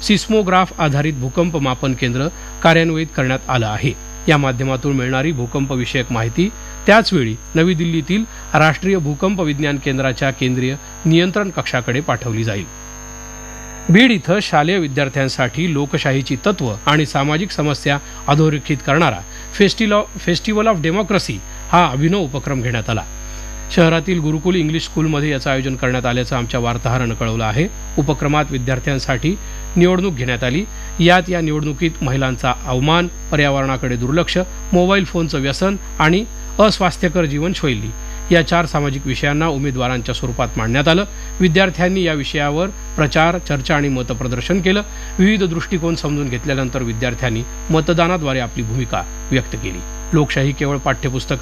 Seismograph आधारित भूकंप मापन केंद्र कार्यान्वित करण्यात आलं आहे. या माध्यमातून मिळणारी भूकंपविषयक माहिती त्याचवेळी नवी दिल्लीतील राष्ट्रीय भूकंप विज्ञान केंद्राच्या केंद्रीय नियंत्रण कक्षाकडे पाठवली जाईल. बीड इथं शालेय विद्यार्थ्यांसाठी लोकशाहीची तत्व आणि सामाजिक समस्या अधोरेखित करणारा फेस्टिवल ऑफ डेमोक्रेसी हा अभिनव उपक्रम घेण्यात आला. शहरातील गुरुकुल इंग्लिश स्कूलमध्ये याचं आयोजन करण्यात आल्याचं आमच्या वार्ताहरानं कळवलं आहे. उपक्रमात विद्यार्थ्यांसाठी निवडणूक घेण्यात आली. यात या निवडणुकीत महिलांचा अवमान, पर्यावरणाकडे दुर्लक्ष, मोबाईल फोनचं व्यसन आणि अस्वास्थ्यकर जीवनशैली या 4 सामाजिक विषयांना उमेदवारांच्या स्वरूपात मांडण्यात आलं. विद्यार्थ्यांनी या विषयावर प्रचार, चर्चा आणि मतप्रदर्शन केलं. विविध दृष्टिकोन समजून घेतल्यानंतर विद्यार्थ्यांनी मतदानाद्वारे आपली भूमिका व्यक्त केली. लोकशाही केवळ पाठ्यपुस्तकात